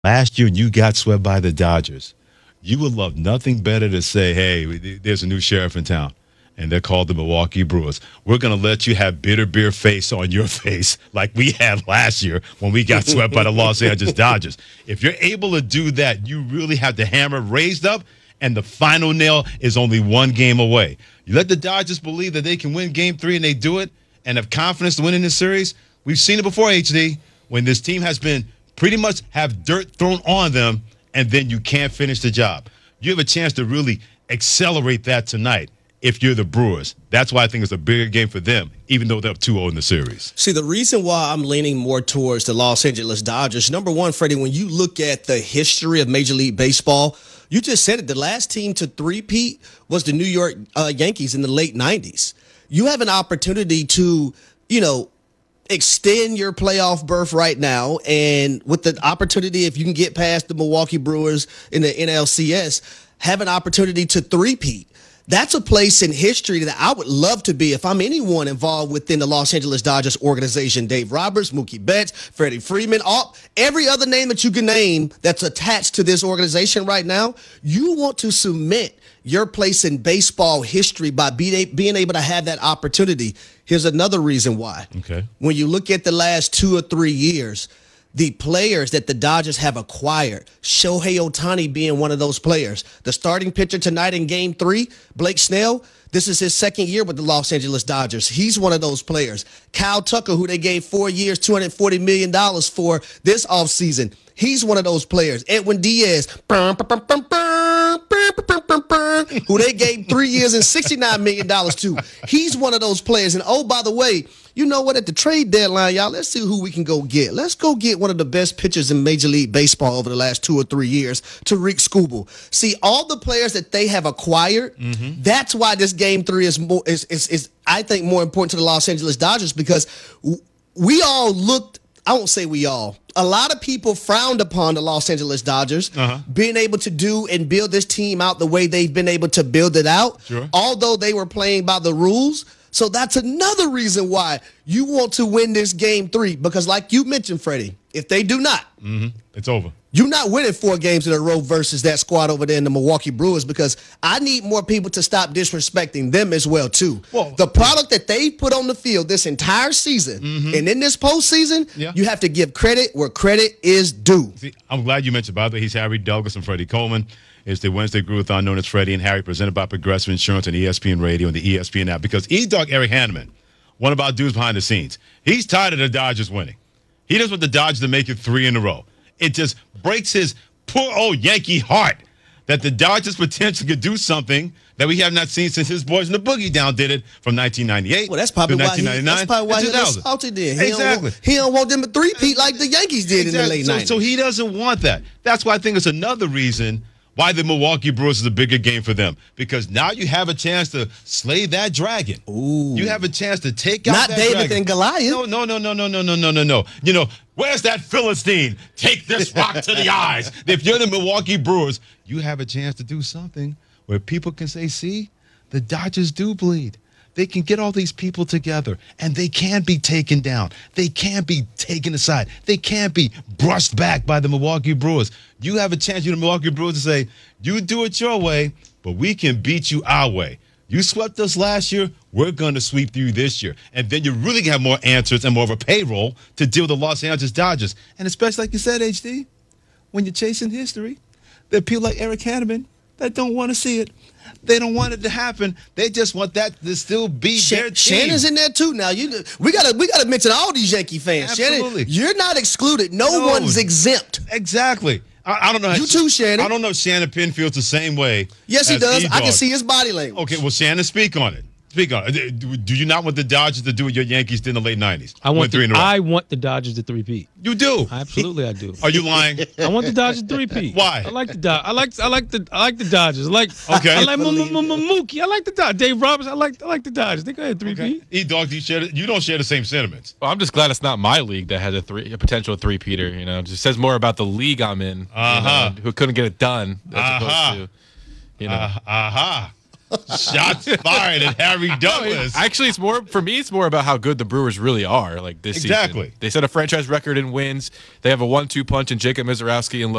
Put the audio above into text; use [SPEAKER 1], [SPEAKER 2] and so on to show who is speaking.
[SPEAKER 1] last year you got swept by the Dodgers, you would love nothing better to say, hey, there's a new sheriff in town, and they're called the Milwaukee Brewers. We're going to let you have bitter beer face on your face like we had last year when we got swept by the Los Angeles Dodgers. If you're able to do that, you really have the hammer raised up, and the final nail is only one game away. You let the Dodgers believe that they can win Game 3, and they do it, and have confidence to win in this series. We've seen it before, HD, when this team has been pretty much have dirt thrown on them, and then you can't finish the job. You have a chance to really accelerate that tonight if you're the Brewers. That's why I think it's a bigger game for them, even though they're up 2-0 in the series.
[SPEAKER 2] See, the reason why I'm leaning more towards the Los Angeles Dodgers, number one, Freddie, when you look at the history of Major League Baseball, you just said it, the last team to three-peat was the New York Yankees in the late 90s. You have an opportunity to, extend your playoff berth right now, and with the opportunity, if you can get past the Milwaukee Brewers in the NLCS, have an opportunity to three-peat. That's a place in history that I would love to be if I'm anyone involved within the Los Angeles Dodgers organization. Dave Roberts, Mookie Betts, Freddie Freeman, every other name that you can name that's attached to this organization right now. You want to cement your place in baseball history by being able to have that opportunity. Here's another reason why.
[SPEAKER 1] Okay.
[SPEAKER 2] When you look at the last 2 or 3 years, the players that the Dodgers have acquired, Shohei Ohtani being one of those players. The starting pitcher tonight in Game 3, Blake Snell, this is his second year with the Los Angeles Dodgers. He's one of those players. Kyle Tucker, who they gave 4 years, $240 million for this offseason. He's one of those players. Edwin Diaz, who they gave 3 years and $69 million to. He's one of those players. And, oh, by the way, you know what? At the trade deadline, y'all, let's see who we can go get. Let's go get one of the best pitchers in Major League Baseball over the last 2 or 3 years, Tariq Skubal. See, all the players that they have acquired, that's why this Game 3 is I think, more important to the Los Angeles Dodgers, because we all looked, I won't say we all, a lot of people frowned upon the Los Angeles Dodgers being able to do and build this team out the way they've been able to build it out, although they were playing by the rules. So that's another reason why you want to win this Game 3, because like you mentioned, Freddie, if they do not,
[SPEAKER 1] it's over.
[SPEAKER 2] You're not winning 4 games in a row versus that squad over there in the Milwaukee Brewers, because I need more people to stop disrespecting them as well, too.
[SPEAKER 1] Well,
[SPEAKER 2] the product that they put on the field this entire season and in this postseason, you have to give credit where credit is due.
[SPEAKER 1] See, I'm glad you mentioned, by the way, he's Harry Douglas and Freddie Coleman. It's the Wednesday Groovathon known as Freddie and Harry, presented by Progressive Insurance and ESPN Radio and the ESPN app. Because E-Dog Eric Hanneman, one of our dudes behind the scenes, he's tired of the Dodgers winning. He doesn't want the Dodgers to make it 3 in a row. It just breaks his poor old Yankee heart that the Dodgers potentially could do something that we have not seen since his boys in the Boogie Down did it from 1998
[SPEAKER 2] well, that's probably
[SPEAKER 1] to
[SPEAKER 2] why
[SPEAKER 1] 1999
[SPEAKER 2] that's probably why
[SPEAKER 1] to
[SPEAKER 2] he
[SPEAKER 1] 2000.
[SPEAKER 2] salty then.
[SPEAKER 1] Exactly.
[SPEAKER 2] He don't want them to three-peat like the Yankees did in the late 90s.
[SPEAKER 1] So he doesn't want that. That's why I think it's another reason why the Milwaukee Brewers is a bigger game for them. Because now you have a chance to slay that dragon.
[SPEAKER 2] Ooh.
[SPEAKER 1] You have a chance to take out
[SPEAKER 2] Not
[SPEAKER 1] that
[SPEAKER 2] David
[SPEAKER 1] dragon.
[SPEAKER 2] and Goliath.
[SPEAKER 1] No. You know, where's that Philistine? Take this rock to the eyes. If you're the Milwaukee Brewers, you have a chance to do something where people can say, see, the Dodgers do bleed. They can get all these people together, and they can be taken down. They can be taken aside. They can't be brushed back by the Milwaukee Brewers. You have a chance, you the Milwaukee Brewers, to say, you do it your way, but we can beat you our way. You swept us last year, we're going to sweep you this year. And then you really have more answers and more of a payroll to deal with the Los Angeles Dodgers. And especially, like you said, HD, when you're chasing history, there are people like Eric Hanneman that don't want to see it. They don't want it to happen. They just want that to still be their team.
[SPEAKER 2] Shannon's in there too. Now we gotta mention all these Yankee fans.
[SPEAKER 1] Absolutely.
[SPEAKER 2] Shannon, you're not excluded. No one's exempt.
[SPEAKER 1] Exactly. I don't know.
[SPEAKER 2] You too, Shannon.
[SPEAKER 1] I don't know if Shannon Penn feels the same way.
[SPEAKER 2] Yes, he
[SPEAKER 1] as
[SPEAKER 2] does.
[SPEAKER 1] E-Dog.
[SPEAKER 2] I can see his body language.
[SPEAKER 1] Okay, well, Shannon, speak on it. Speak on it. Do you not want the Dodgers to do what your Yankees did in the late 90s?
[SPEAKER 3] I want
[SPEAKER 1] 3 in a row.
[SPEAKER 3] I want the Dodgers to three-peat.
[SPEAKER 1] You do?
[SPEAKER 3] Absolutely, I do.
[SPEAKER 1] Are you lying?
[SPEAKER 3] I want the Dodgers to three-peat.
[SPEAKER 1] Why?
[SPEAKER 3] I like the Dodgers. I like the Dodgers.
[SPEAKER 1] Okay.
[SPEAKER 3] I like Mookie. I like the Dodgers. Dave Roberts. I like the Dodgers. They go ahead three-peat.
[SPEAKER 1] E-Dog, you don't share the same sentiments.
[SPEAKER 4] Well, I'm just glad it's not my league that has a potential three-peater. You know, it just says more about the league I'm in. You know, who couldn't get it done as opposed to, you know.
[SPEAKER 1] Shots fired at Harry Douglas.
[SPEAKER 4] Actually, it's more for me. It's more about how good the Brewers really are. Like this
[SPEAKER 1] Exactly.
[SPEAKER 4] season, they set a franchise record in wins. They have a 1-2 punch in Jacob Mizorowski and